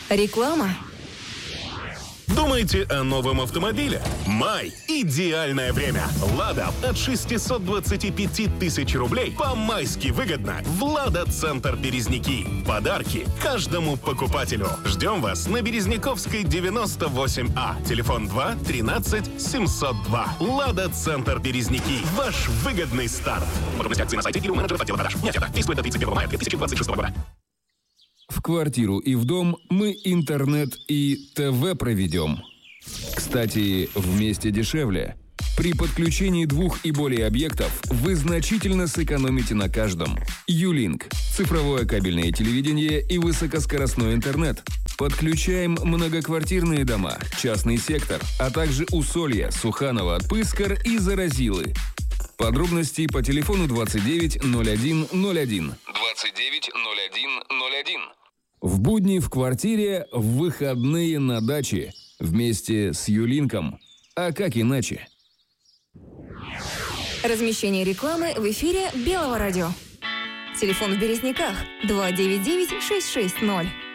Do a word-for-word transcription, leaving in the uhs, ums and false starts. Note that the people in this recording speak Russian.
Реклама. Думаете о новом автомобиле? Май – идеальное время. «Лада» от шестьсот двадцать пять тысяч рублей по-майски выгодно в «Лада-центр Березники». Подарки каждому покупателю. Ждем вас на Березняковской, девяносто восемь А. Телефон два тринадцать семьсот два. «Лада-центр Березники». Ваш выгодный старт. Подробности акции на сайте и у менеджеров отдела продаж. Не оферта. Действует до тридцать первого мая две тысячи двадцать шестого года. В квартиру и в дом мы интернет и ТВ проведем. Кстати, вместе дешевле. При подключении двух и более объектов вы значительно сэкономите на каждом. Юлинк – цифровое кабельное телевидение и высокоскоростной интернет. Подключаем многоквартирные дома, частный сектор, а также Усолье, Суханово, Пыскар и Заразилы. Подробности по телефону двадцать девять ноль один ноль один. двадцать девять ноль один ноль один. В будни в квартире, в выходные на даче. Вместе с Юлинком. А как иначе? Размещение рекламы в эфире Белого радио. Телефон в Березниках два девять девять шесть шесть ноль.